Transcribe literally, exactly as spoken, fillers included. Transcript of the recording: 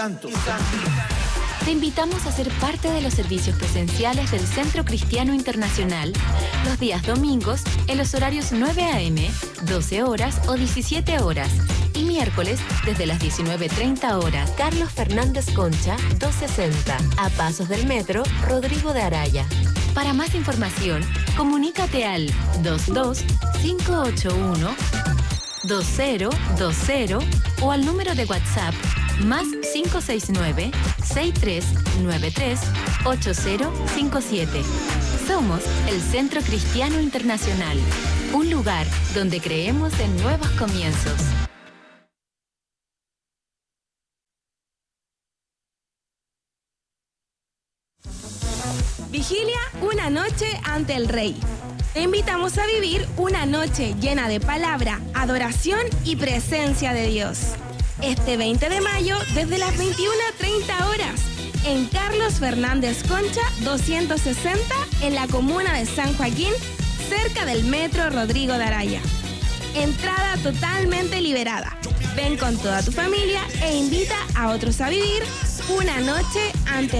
Te invitamos a ser parte de los servicios presenciales del Centro Cristiano Internacional los días domingos en los horarios nueve a eme, doce horas o diecisiete horas y miércoles desde las diecinueve treinta horas. Carlos Fernández Concha, doscientos sesenta, a pasos del metro Rodrigo de Araya. Para más información, comunícate al dos dos cinco ocho uno dos cero dos cero o al número de WhatsApp más cinco seis nueve seis tres nueve tres ocho cero cinco siete. Somos el Centro Cristiano Internacional, un lugar donde creemos en nuevos comienzos. Vigilia una noche ante el Rey. Te invitamos a vivir una noche llena de palabra, adoración y presencia de Dios. Este veinte de mayo, desde las veintiuna treinta horas, en Carlos Fernández Concha, doscientos sesenta, en la comuna de San Joaquín, cerca del metro Rodrigo de Araya. Entrada totalmente liberada. Ven con toda tu familia e invita a otros a vivir una noche ante